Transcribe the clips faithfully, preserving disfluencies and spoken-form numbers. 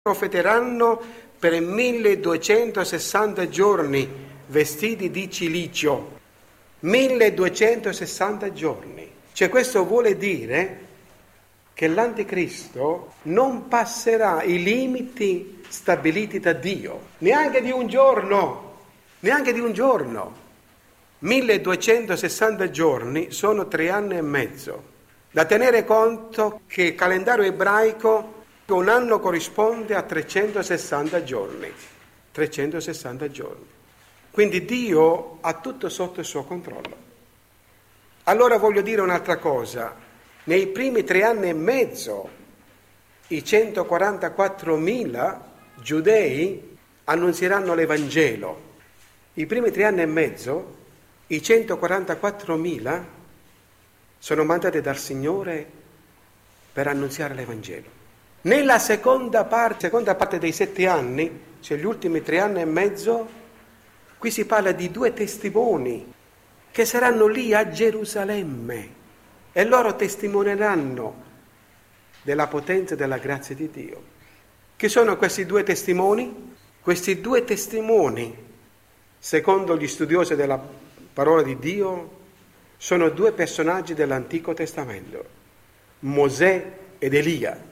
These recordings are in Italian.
profeteranno per milleduecentosessanta giorni vestiti di cilicio. milleduecentosessanta giorni. Cioè questo vuole dire che l'anticristo non passerà i limiti stabiliti da Dio, neanche di un giorno, neanche di un giorno. milleduecentosessanta giorni sono tre anni e mezzo. Da tenere conto che il calendario ebraico un anno corrisponde a trecentosessanta giorni. trecentosessanta giorni. Quindi Dio ha tutto sotto il suo controllo. Allora voglio dire un'altra cosa. Nei primi tre anni e mezzo i centoquarantaquattromila giudei annunzieranno l'Evangelo. I primi tre anni e mezzo i centoquarantaquattromila sono mandati dal Signore per annunziare l'Evangelo. Nella seconda parte, seconda parte dei sette anni, cioè gli ultimi tre anni e mezzo, qui si parla di due testimoni che saranno lì a Gerusalemme e loro testimonieranno della potenza e della grazia di Dio. Chi sono questi due testimoni? Questi due testimoni, secondo gli studiosi della parola di Dio, sono due personaggi dell'Antico Testamento, Mosè ed Elia.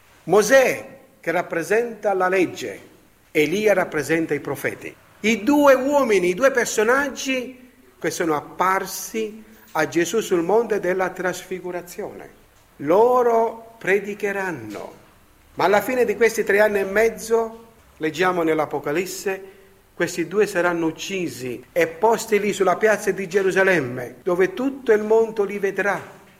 Mosè che rappresenta la legge, Elia rappresenta i profeti. I due uomini, i due personaggi che sono apparsi a Gesù sul monte della trasfigurazione. Loro predicheranno. Ma alla fine di questi tre anni e mezzo, leggiamo nell'Apocalisse, questi due saranno uccisi e posti lì sulla piazza di Gerusalemme, dove tutto il mondo li vedrà.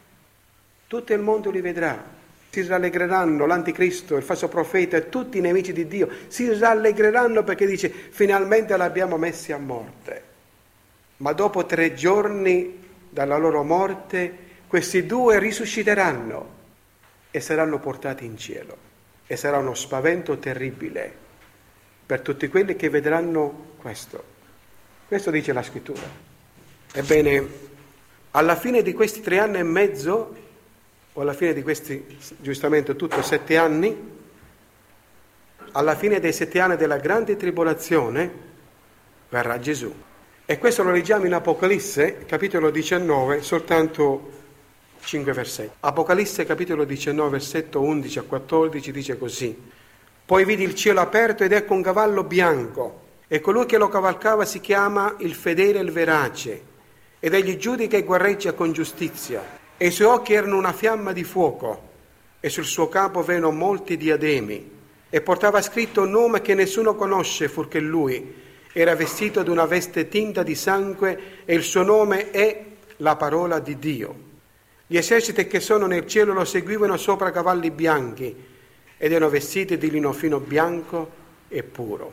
Tutto il mondo li vedrà. Si rallegreranno, l'anticristo, il falso profeta e tutti i nemici di Dio si rallegreranno perché dice finalmente l'abbiamo messi a morte. Ma dopo tre giorni dalla loro morte questi due risusciteranno e saranno portati in cielo e sarà uno spavento terribile per tutti quelli che vedranno questo. Questo dice la scrittura. Ebbene, alla fine di questi tre anni e mezzo o alla fine di questi, giustamente tutto sette anni, alla fine dei sette anni della grande tribolazione, verrà Gesù. E questo lo leggiamo in Apocalisse, capitolo diciannove, soltanto cinque versetti. Apocalisse, capitolo diciannove, versetto undici a quattordici, dice così. Poi vidi il cielo aperto ed ecco un cavallo bianco, e colui che lo cavalcava si chiama il fedele e il verace, ed egli giudica e guerreggia con giustizia. E i suoi occhi erano una fiamma di fuoco, e sul suo capo avevano molti diademi, e portava scritto un nome che nessuno conosce fuorché lui. Era vestito di una veste tinta di sangue, e il suo nome è la parola di Dio. Gli eserciti che sono nel cielo lo seguivano sopra cavalli bianchi, ed erano vestiti di lino fino bianco e puro.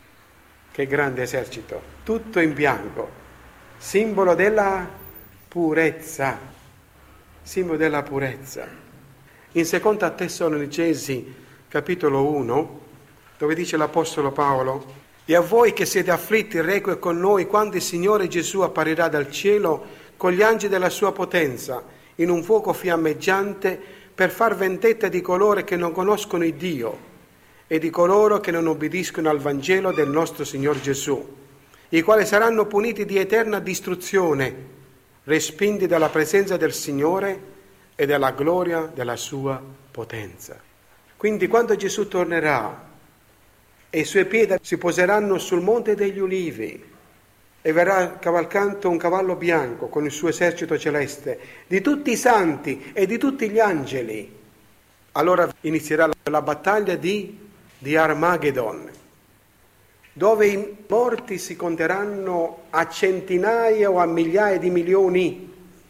Che grande esercito, tutto in bianco, simbolo della purezza. Simbolo della purezza. In seconda Tessalonicesi, capitolo uno, dove dice l'Apostolo Paolo: e a voi che siete afflitti, requie con noi quando il Signore Gesù apparirà dal cielo con gli angeli della sua potenza, in un fuoco fiammeggiante, per far vendetta di coloro che non conoscono il Dio e di coloro che non obbediscono al Vangelo del nostro Signor Gesù, i quali saranno puniti di eterna distruzione, respinti dalla presenza del Signore e dalla gloria della sua potenza. Quindi quando Gesù tornerà e i suoi piedi si poseranno sul monte degli Ulivi e verrà cavalcando un cavallo bianco con il suo esercito celeste, di tutti i santi e di tutti gli angeli, allora inizierà la battaglia di, di Armageddon, dove i morti si conteranno a centinaia o a migliaia di milioni.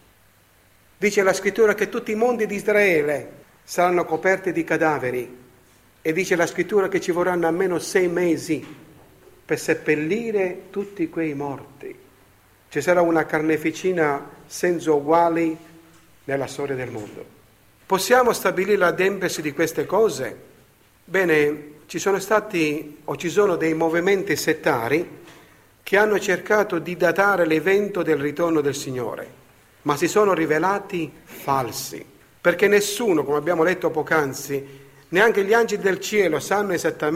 Dice la scrittura che tutti i monti di Israele saranno coperti di cadaveri, e dice la scrittura che ci vorranno almeno sei mesi per seppellire tutti quei morti. Ci sarà una carneficina senza uguali nella storia del mondo. Possiamo stabilire l'adempiersi di queste cose? Bene, ci sono stati o ci sono dei movimenti settari che hanno cercato di datare l'evento del ritorno del Signore, ma si sono rivelati falsi, perché nessuno, come abbiamo letto poc'anzi, neanche gli angeli del cielo sanno esattamente